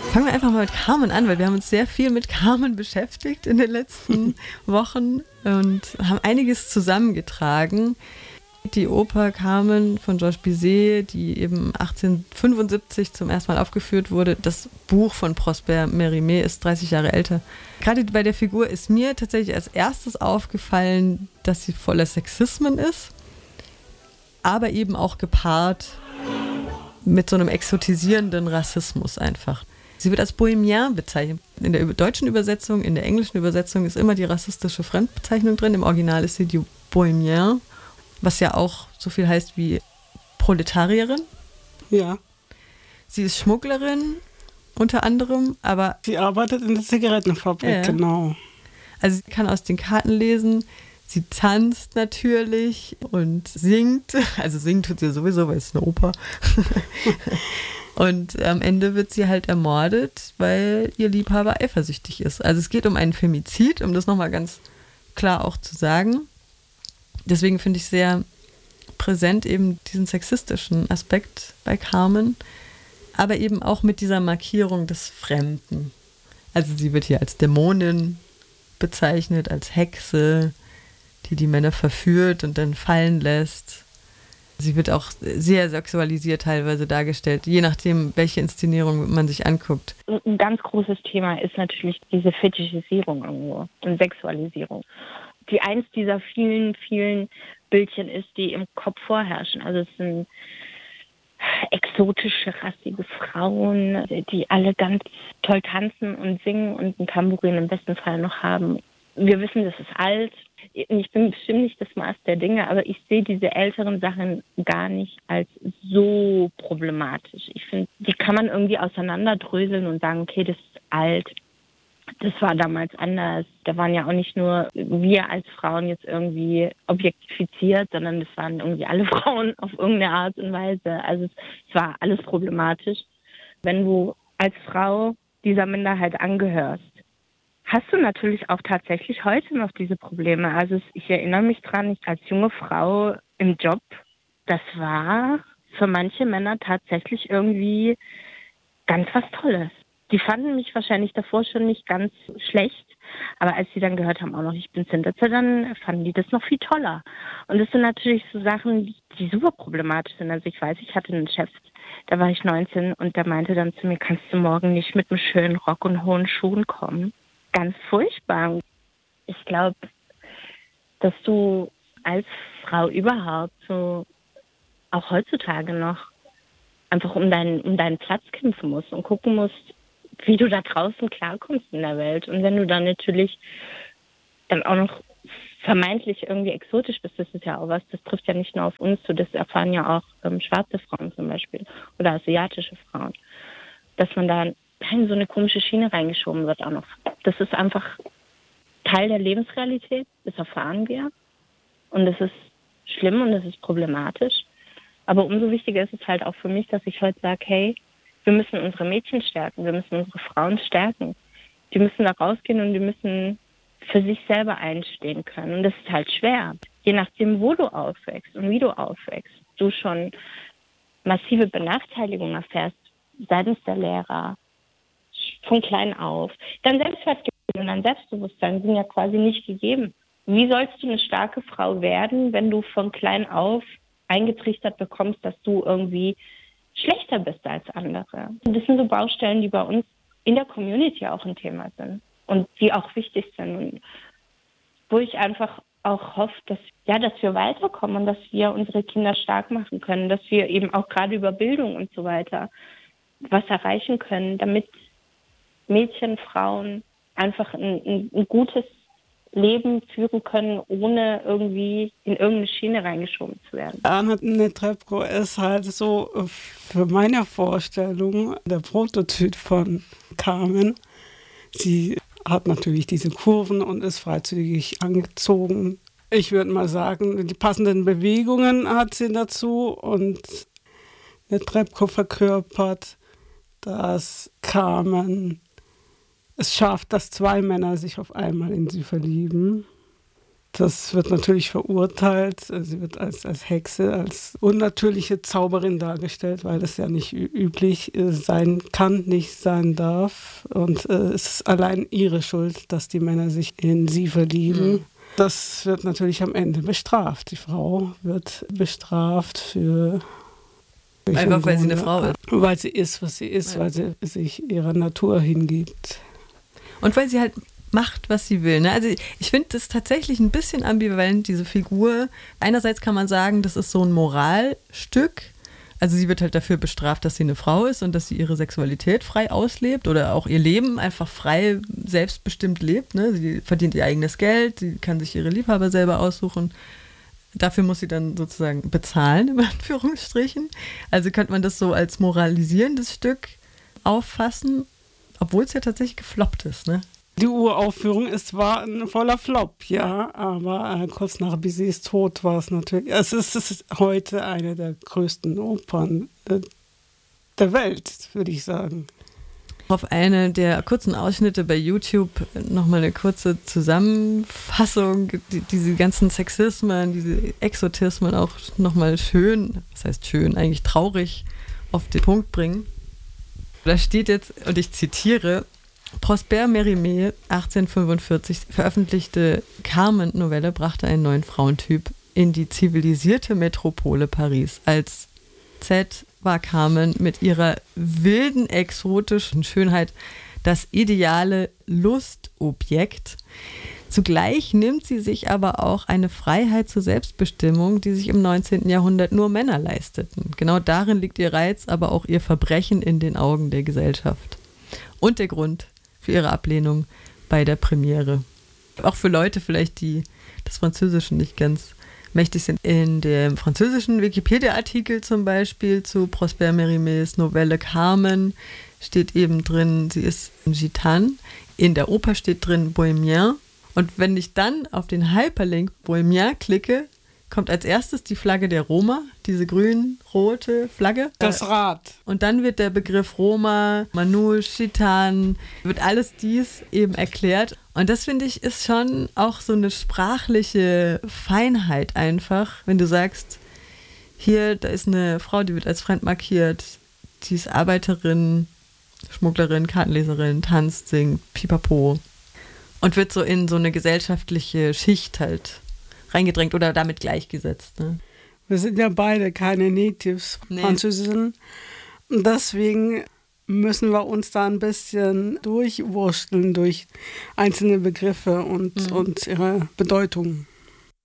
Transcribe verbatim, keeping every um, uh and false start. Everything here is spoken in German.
Fangen wir einfach mal mit Carmen an, weil wir haben uns sehr viel mit Carmen beschäftigt in den letzten Wochen und haben einiges zusammengetragen. Die Oper Carmen von Georges Bizet, die eben achtzehnhundertfünfundsiebzig zum ersten Mal aufgeführt wurde. Das Buch von Prosper Mérimée ist dreißig Jahre älter. Gerade bei der Figur ist mir tatsächlich als erstes aufgefallen, dass sie voller Sexismen ist, aber eben auch gepaart mit so einem exotisierenden Rassismus einfach. Sie wird als Bohemien bezeichnet. In der deutschen Übersetzung, in der englischen Übersetzung ist immer die rassistische Fremdbezeichnung drin. Im Original ist sie die Bohemien, was ja auch so viel heißt wie Proletarierin. Ja. Sie ist Schmugglerin unter anderem, aber... Sie arbeitet in der Zigarettenfabrik, ja. Genau. Also sie kann aus den Karten lesen, sie tanzt natürlich und singt. Also singen tut sie sowieso, weil es ist eine Oper. Und am Ende wird sie halt ermordet, weil ihr Liebhaber eifersüchtig ist. Also es geht um einen Femizid, um das nochmal ganz klar auch zu sagen. Deswegen finde ich sehr präsent eben diesen sexistischen Aspekt bei Carmen, aber eben auch mit dieser Markierung des Fremden. Also sie wird hier als Dämonin bezeichnet, als Hexe, die die Männer verführt und dann fallen lässt. Sie wird auch sehr sexualisiert teilweise dargestellt, je nachdem, welche Inszenierung man sich anguckt. Ein ganz großes Thema ist natürlich diese Fetischisierung irgendwo und Sexualisierung, die eins dieser vielen, vielen Bildchen ist, die im Kopf vorherrschen. Also es sind exotische, rassige Frauen, die alle ganz toll tanzen und singen und ein Tambourin im besten Fall noch haben. Wir wissen, das ist alt. Ich bin bestimmt nicht das Maß der Dinge, aber ich sehe diese älteren Sachen gar nicht als so problematisch. Ich finde, die kann man irgendwie auseinanderdröseln und sagen, okay, das ist alt. Das war damals anders. Da waren ja auch nicht nur wir als Frauen jetzt irgendwie objektifiziert, sondern das waren irgendwie alle Frauen auf irgendeine Art und Weise. Also es, es war alles problematisch. Wenn du als Frau dieser Minderheit angehörst, hast du natürlich auch tatsächlich heute noch diese Probleme. Also ich erinnere mich dran, ich als junge Frau im Job, das war für manche Männer tatsächlich irgendwie ganz was Tolles. Die fanden mich wahrscheinlich davor schon nicht ganz schlecht, aber als sie dann gehört haben, auch noch, ich bin Sintetze, dann fanden die das noch viel toller. Und das sind natürlich so Sachen, die super problematisch sind. Also ich weiß, ich hatte einen Chef, da war ich neunzehn und der meinte dann zu mir, kannst du morgen nicht mit einem schönen Rock und hohen Schuhen kommen? Ganz furchtbar. Ich glaube, dass du als Frau überhaupt so auch heutzutage noch einfach um deinen, um deinen Platz kämpfen musst und gucken musst, wie du da draußen klarkommst in der Welt. Und wenn du dann natürlich dann auch noch vermeintlich irgendwie exotisch bist, das ist ja auch was, das trifft ja nicht nur auf uns zu, das erfahren ja auch ähm, schwarze Frauen zum Beispiel oder asiatische Frauen, dass man da in so eine komische Schiene reingeschoben wird auch noch. Das ist einfach Teil der Lebensrealität, das erfahren wir. Und das ist schlimm und das ist problematisch. Aber umso wichtiger ist es halt auch für mich, dass ich heute sage, hey, wir müssen unsere Mädchen stärken, wir müssen unsere Frauen stärken. Die müssen da rausgehen und die müssen für sich selber einstehen können. Und das ist halt schwer. Je nachdem, wo du aufwächst und wie du aufwächst, du schon massive Benachteiligung erfährst seitens der Lehrer, von klein auf. Dein Selbstwertgefühl und dein Selbstbewusstsein sind ja quasi nicht gegeben. Wie sollst du eine starke Frau werden, wenn du von klein auf eingetrichtert bekommst, dass du irgendwie schlechter bist als andere? Und das sind so Baustellen, die bei uns in der Community auch ein Thema sind und die auch wichtig sind. Und wo ich einfach auch hoffe, dass, ja, dass wir weiterkommen und dass wir unsere Kinder stark machen können, dass wir eben auch gerade über Bildung und so weiter was erreichen können, damit Mädchen, Frauen einfach ein, ein, ein gutes Leben führen können, ohne irgendwie in irgendeine Schiene reingeschoben zu werden. Anna Netrebko ist halt so für meine Vorstellung der Prototyp von Carmen. Sie hat natürlich diese Kurven und ist freizügig angezogen. Ich würde mal sagen, die passenden Bewegungen hat sie dazu und Netrebko verkörpert, dass Carmen es schafft, dass zwei Männer sich auf einmal in sie verlieben. Das wird natürlich verurteilt. Sie wird als, als Hexe, als unnatürliche Zauberin dargestellt, weil es ja nicht üblich sein kann, nicht sein darf. Und äh, es ist allein ihre Schuld, dass die Männer sich in sie verlieben. Mhm. Das wird natürlich am Ende bestraft. Die Frau wird bestraft für... Einfach weil sie eine Frau ist. Weil sie ist, was sie ist, ja. Weil sie sich ihrer Natur hingibt. Und weil sie halt macht, was sie will. Ne? Also ich finde das tatsächlich ein bisschen ambivalent, diese Figur. Einerseits kann man sagen, das ist so ein Moralstück. Also sie wird halt dafür bestraft, dass sie eine Frau ist und dass sie ihre Sexualität frei auslebt oder auch ihr Leben einfach frei, selbstbestimmt lebt. Ne? Sie verdient ihr eigenes Geld, sie kann sich ihre Liebhaber selber aussuchen. Dafür muss sie dann sozusagen bezahlen, in Anführungsstrichen. Also könnte man das so als moralisierendes Stück auffassen, obwohl es ja tatsächlich gefloppt ist, ne? Die Uraufführung ist zwar ein voller Flop, ja, aber äh, kurz nach Bizets Tod war es natürlich, es ist, es ist heute eine der größten Opern äh, der Welt, würde ich sagen. Auf eine der kurzen Ausschnitte bei YouTube nochmal eine kurze Zusammenfassung, die, diese ganzen Sexismen, diese Exotismen auch nochmal schön, das heißt schön, eigentlich traurig auf den Punkt bringen. Da steht jetzt, und ich zitiere, Prosper Mérimée, achtzehnhundertfünfundvierzig veröffentlichte Carmen-Novelle, brachte einen neuen Frauentyp in die zivilisierte Metropole Paris. Als Z war Carmen mit ihrer wilden, exotischen Schönheit das ideale Lustobjekt. Zugleich nimmt sie sich aber auch eine Freiheit zur Selbstbestimmung, die sich im neunzehnten Jahrhundert nur Männer leisteten. Genau darin liegt ihr Reiz, aber auch ihr Verbrechen in den Augen der Gesellschaft. Und der Grund für ihre Ablehnung bei der Premiere. Auch für Leute vielleicht, die das Französische nicht ganz mächtig sind. In dem französischen Wikipedia-Artikel zum Beispiel zu Prosper Mérimées Novelle Carmen steht eben drin, sie ist Gitane. In der Oper steht drin Bohemien. Und wenn ich dann auf den Hyperlink Bohemien klicke, kommt als erstes die Flagge der Roma, diese grün-rote Flagge. Das Rad. Und dann wird der Begriff Roma, Manouche, Gitan, wird alles dies eben erklärt. Und das, finde ich, ist schon auch so eine sprachliche Feinheit einfach, wenn du sagst, hier, da ist eine Frau, die wird als fremd markiert, die ist Arbeiterin, Schmugglerin, Kartenleserin, tanzt, singt, pipapo. Und wird so in so eine gesellschaftliche Schicht halt reingedrängt oder damit gleichgesetzt. Ne? Wir sind ja beide keine Natives, nee. Französinnen. Deswegen müssen wir uns da ein bisschen durchwursteln durch einzelne Begriffe und, mhm. und ihre Bedeutung.